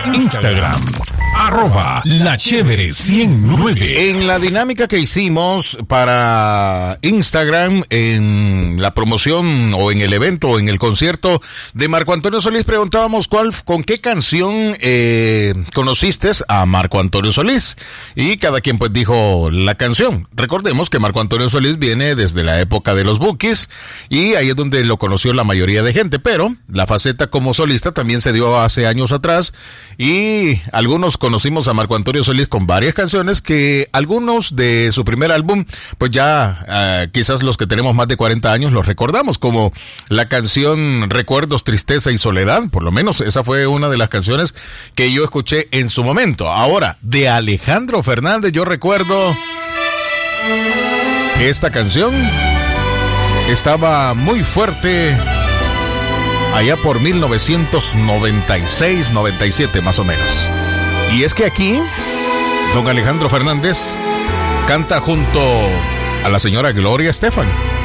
Instagram, @lachévere109. En la dinámica que hicimos para Instagram, en la promoción o en el evento o en el concierto de Marco Antonio Solís, preguntábamos con qué canción conociste a Marco Antonio Solís, y cada quien pues dijo la canción. Recordemos que Marco Antonio Solís viene desde la época de los Bukis y ahí es donde lo conoció la mayoría de gente, pero la faceta como solista también se dio hace años atrás, y algunos conocimos a Marco Antonio Solís con varias canciones que algunos de su primer álbum pues ya quizás los que tenemos más de 40 años los recordamos, como la canción Recuerdos, Tristeza y Soledad. Por lo menos esa fue una de las canciones que yo escuché en su momento. Ahora, de Alejandro Fernández, yo recuerdo que esta canción estaba muy fuerte allá por 1996-97 más o menos. Y es que aquí don Alejandro Fernández canta junto a la señora Gloria Estefan.